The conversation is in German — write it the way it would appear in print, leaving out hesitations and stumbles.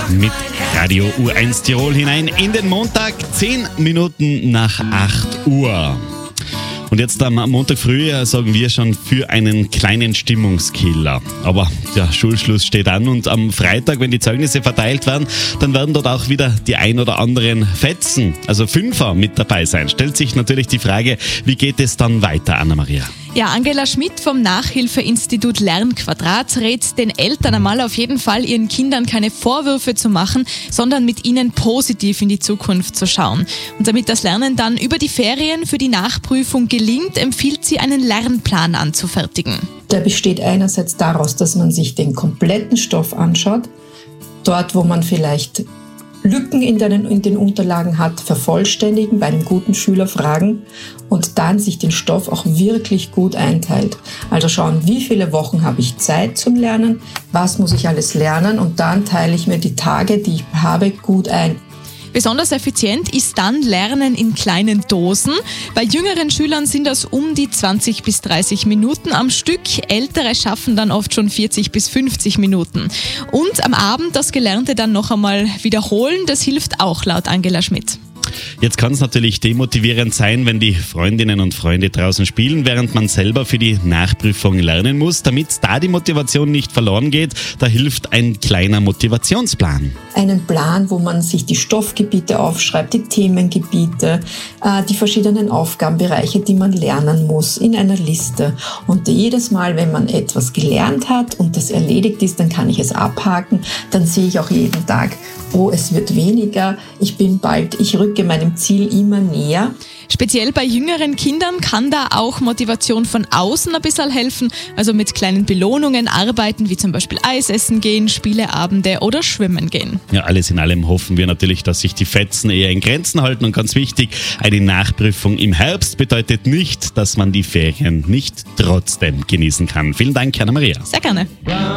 mit Radio U1 Tirol hinein in den Montag, 10 Minuten nach 8 Uhr. Und jetzt am Montag früh sagen wir schon für einen kleinen Stimmungskiller. Aber der Schulschluss steht an und am Freitag, wenn die Zeugnisse verteilt werden, dann werden dort auch wieder die ein oder anderen Fetzen, also Fünfer, mit dabei sein. Stellt sich natürlich die Frage, wie geht es dann weiter, Anna-Maria? Ja, Angela Schmidt vom Nachhilfeinstitut Lernquadrat rät den Eltern einmal auf jeden Fall, ihren Kindern keine Vorwürfe zu machen, sondern mit ihnen positiv in die Zukunft zu schauen. Und damit das Lernen dann über die Ferien für die Nachprüfung gelingt, empfiehlt sie, einen Lernplan anzufertigen. Der besteht einerseits daraus, dass man sich den kompletten Stoff anschaut, dort wo man vielleicht Lücken in den Unterlagen hat, vervollständigen, bei einem guten Schüler fragen und dann sich den Stoff auch wirklich gut einteilt. Also schauen, wie viele Wochen habe ich Zeit zum Lernen, was muss ich alles lernen und dann teile ich mir die Tage, die ich habe, gut ein. Besonders effizient ist dann Lernen in kleinen Dosen. Bei jüngeren Schülern sind das um die 20 bis 30 Minuten am Stück. Ältere schaffen dann oft schon 40 bis 50 Minuten. Und am Abend das Gelernte dann noch einmal wiederholen, das hilft auch laut Angela Schmidt. Jetzt kann es natürlich demotivierend sein, wenn die Freundinnen und Freunde draußen spielen, während man selber für die Nachprüfung lernen muss. Damit da die Motivation nicht verloren geht, da hilft ein kleiner Motivationsplan. Einen Plan, wo man sich die Stoffgebiete aufschreibt, die Themengebiete, die verschiedenen Aufgabenbereiche, die man lernen muss, in einer Liste. Und jedes Mal, wenn man etwas gelernt hat und das erledigt ist, dann kann ich es abhaken. Dann sehe ich auch jeden Tag, oh, es wird weniger, ich rücke meinem Ziel immer näher. Speziell bei jüngeren Kindern kann da auch Motivation von außen ein bisschen helfen, also mit kleinen Belohnungen arbeiten, wie zum Beispiel Eis essen gehen, Spieleabende oder schwimmen gehen. Ja, alles in allem hoffen wir natürlich, dass sich die Fetzen eher in Grenzen halten und ganz wichtig, eine Nachprüfung im Herbst bedeutet nicht, dass man die Ferien nicht trotzdem genießen kann. Vielen Dank, Anna-Maria. Sehr gerne.